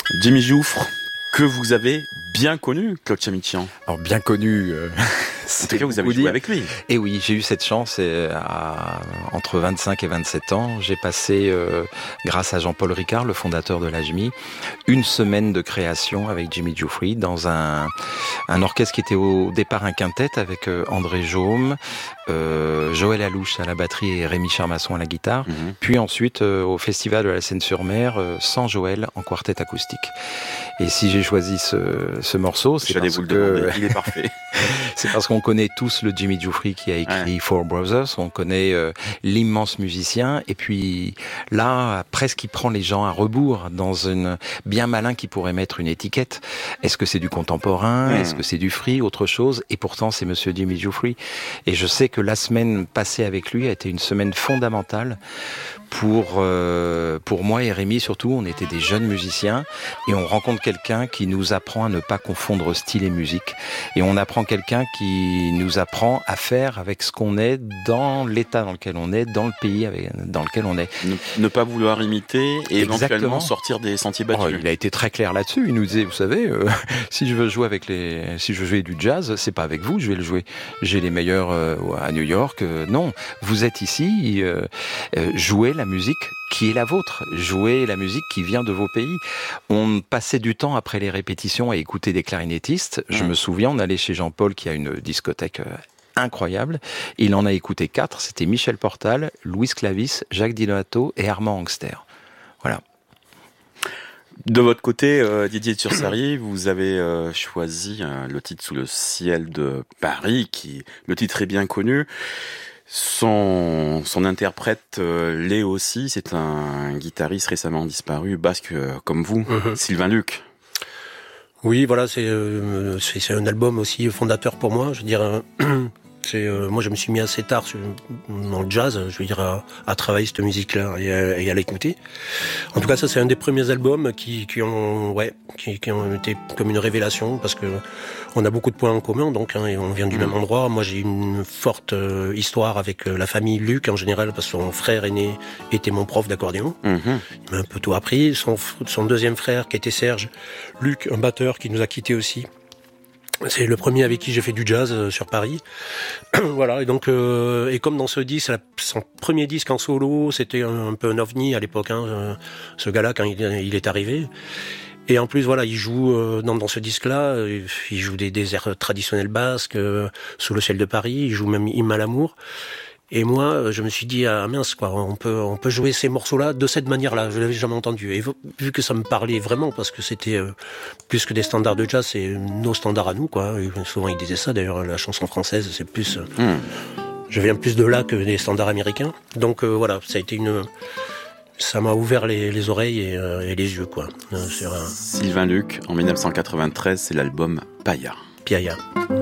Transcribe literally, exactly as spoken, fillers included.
Jimmy Jouffre, que vous avez bien connu, Claude Chamichian. Alors bien connu. Euh... En tout cas, vous avez joué avec lui. Et oui, j'ai eu cette chance. Et à, entre vingt-cinq et vingt-sept ans, j'ai passé, euh, grâce à Jean-Paul Ricard, le fondateur de l'A J M I, une semaine de création avec Jimmy Jouffry dans un, un orchestre qui était au départ un quintet avec euh, André Jaume, euh, Joël Alouche à la batterie et Rémi Charmasson à la guitare. Mm-hmm. Puis ensuite euh, au Festival de la Seine-sur-Mer, euh, sans Joël, en quartet acoustique. Et si j'ai choisi ce, ce morceau, c'est J'allais parce vous le que demander. Il est parfait. C'est parce qu'on connaît tous le Jimmy Jouffry qui a écrit ouais. Four Brothers, on connaît euh, l'immense musicien, et puis là, presque il prend les gens à rebours, dans une bien malin qui pourrait mettre une étiquette. Est-ce que c'est du contemporain? Mmh. Est-ce que c'est du free? Autre chose? Et pourtant, c'est Monsieur Jimmy Jouffry. Et je sais que la semaine passée avec lui a été une semaine fondamentale pour euh, pour moi et Rémi surtout. On était des jeunes musiciens et on rencontre quelqu'un qui nous apprend à ne pas confondre style et musique, et on apprend quelqu'un qui nous apprend à faire avec ce qu'on est, dans l'état dans lequel on est, dans le pays avec, dans lequel on est. Ne, ne pas vouloir imiter et Exactement. Éventuellement sortir des sentiers battus. Oh, il a été très clair là-dessus. Il nous disait, vous savez, euh, si je veux jouer avec les, si je veux jouer du jazz, c'est pas avec vous, je vais le jouer. J'ai les meilleurs euh, à New York. Euh, non, vous êtes ici, euh, euh, jouez la musique qui est la vôtre, jouez la musique qui vient de vos pays. On passait du temps après les répétitions à écouter des clarinettistes. Mmh. Je me souviens, on allait chez Jean-Paul qui a une discothèque euh, incroyable. Il en a écouté quatre. C'était Michel Portal, Louis Clavis, Jacques Dinoato et Armand Angster. Voilà. De votre côté, euh, Didier Tursarié, vous avez euh, choisi euh, le titre Sous le ciel de Paris, qui le titre est bien connu. Son, son interprète euh, l'est aussi. C'est un guitariste récemment disparu, basque euh, comme vous, mm-hmm. Sylvain Luc. Oui, voilà, c'est, euh, c'est c'est un album aussi fondateur pour moi. Je veux dire, euh, c'est euh, moi je me suis mis assez tard sur, dans le jazz. Je veux dire à, à travailler cette musique-là et à, et à l'écouter. En tout cas, ça c'est un des premiers albums qui, qui ont, ouais, qui, qui ont été comme une révélation parce que on a beaucoup de points en commun, donc, hein, et on vient du mmh. même endroit. Moi, j'ai une forte euh, histoire avec euh, la famille Luc en général, parce que son frère aîné était mon prof d'accordéon. Mmh. Il m'a un peu tout appris. Son, son deuxième frère, qui était Serge Luc, un batteur qui nous a quittés aussi. C'est le premier avec qui j'ai fait du jazz euh, sur Paris. Voilà, et donc, euh, et comme dans ce disque, la, son premier disque en solo, c'était un, un peu un ovni à l'époque, hein, euh, ce gars-là, quand il, il est arrivé. Et en plus, voilà, il joue euh, dans, dans ce disque-là, euh, il joue des, des airs traditionnels basques, euh, Sous le ciel de Paris, il joue même Hymne à l'amour. Et moi, je me suis dit, ah mince, quoi, on peut, on peut jouer ces morceaux-là de cette manière-là. Je l'avais jamais entendu. Et vu que ça me parlait vraiment, parce que c'était euh, plus que des standards de jazz, c'est nos standards à nous, quoi. Et souvent, ils disaient ça. D'ailleurs, la chanson française, c'est plus, euh, mm. je viens plus de là que des standards américains. Donc euh, voilà, ça a été une. Ça m'a ouvert les, les oreilles et, euh, et les yeux, quoi. Euh, sur un... Sylvain Luc, en dix-neuf cent quatre-vingt-treize, c'est l'album Païa. Piaïa.